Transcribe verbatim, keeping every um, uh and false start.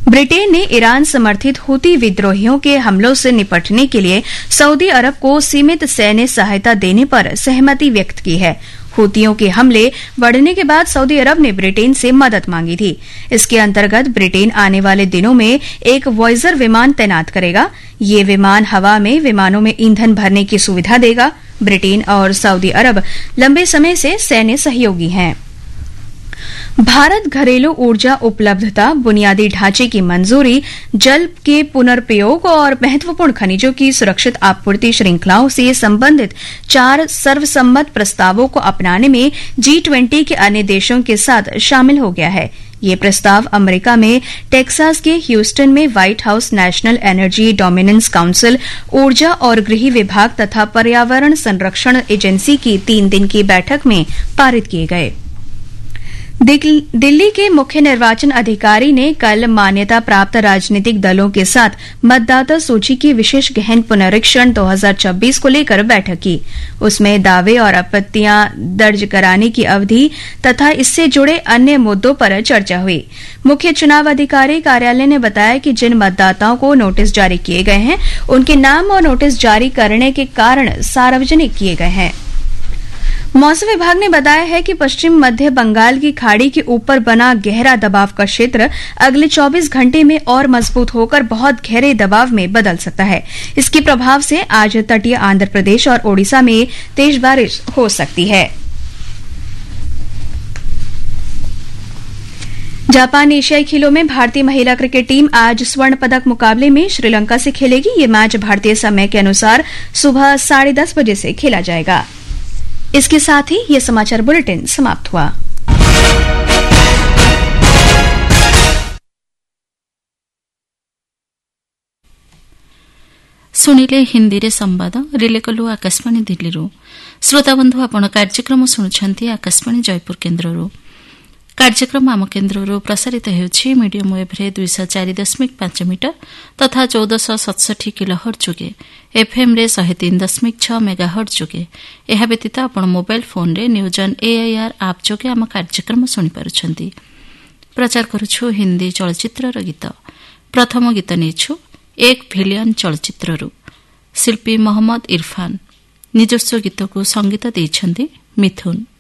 Britain ने Iran समर्थित Houthi विद्रोहियों के हमलों से निपटने के लिए सऊदी अरब को सीमित सैन्य सहायता देने पर सहमति व्यक्त की है। हूतियों के हमले बढ़ने के बाद सऊदी अरब ने ब्रिटेन से मदद मांगी थी। इसके अंतर्गत ब्रिटेन आने वाले दिनों में एक वॉयजर विमान तैनात करेगा। ये विमान हवा में विमानों में ईंधन भरने की सुविधा देगा। ब्रिटेन और सऊदी अरब लंबे समय से सैन्य सहयोगी हैं। भारत घरेलू ऊर्जा उपलब्धता, बुनियादी ढांचे की मंजूरी, जल के पुनर्प्रयोग और महत्वपूर्ण खनिजों की सुरक्षित आपूर्ति श्रृंखलाओं से संबंधित चार सर्वसम्मत प्रस्तावों को अपनाने में जी ट्वेंटी के अन्य देशों के साथ शामिल हो गया है। ये प्रस्ताव अमेरिका में टेक्सास के ह्यूस्टन में white house national energy dominance council, ऊर्जा और गृह विभाग तथा पर्यावरण संरक्षण एजेंसी की तीन दिन की बैठक में पारित किए गए। दिल्ली के मुख्य निर्वाचन अधिकारी ने कल मान्यता प्राप्त राजनीतिक दलों के साथ मतदाता सूची की विशेष गहन पुनरीक्षण दो हज़ार छब्बीस को लेकर बैठक की। उसमें दावे और आपत्तियां दर्ज कराने की अवधि तथा इससे जुड़े अन्य मुद्दों पर चर्चा हुई। मुख्य चुनाव अधिकारी कार्यालय ने बताया कि जिन मतदाताओं को नोटिस जारी किए गए हैं, उनके नाम और नोटिस जारी करने के कारण सार्वजनिक किए गए हैं। मौसम विभाग ने बताया है कि पश्चिम मध्य बंगाल की खाड़ी के ऊपर बना गहरा दबाव का क्षेत्र अगले चौबीस घंटे में और मजबूत होकर बहुत गहरे दबाव में बदल सकता है। इसके प्रभाव से आज तटीय आंध्र प्रदेश और ओडिशा में तेज बारिश हो सकती है। जापान एशियाई खेलों में भारतीय महिला क्रिकेट टीम आज स्वर्ण पदक मुकाबले में श्रीलंका से खेलेगी। ये मैच भारतीय समय के अनुसार सुबह साढ़े दस बजे से खेला जाएगा। इसके साथ ही यह समाचार बुलेटिन समाप्त हुआ। सुनिले हिंदी रे संवाद रिले कलु आकाशवाणी दिल्ली रो। श्रोता बंधु आपण कार्यक्रम शुणुछंती आकाशवाणी जयपुर केन्द्रରୁ। कार्यक्रम आम केन्द्रରୁ प्रसारित हेउछि मीडियम वेव रे दो सौ चार दशमिक पाँच मीटर तथा चौदह सौ सतसठ किलोहर्ट्ज जोगे, एफएम रे एक सौ तीन दशमिक छह मेगाहर्ट्ज जोगे। एहा व्यतीत आपण मोबाइल फोन रे न्यूज ऑन एआईआर ऐप जोगे आम कार्यक्रम सुनि पारुछंती। प्रचार करूछु हिंदी चलचित्र रो गीत। प्रथम गीत नेछु एक विलियन चलचित्रରୁ। शिल्पी मोहम्मद इरफान निजस्व गीत को संगीत देइछंती मिथुन।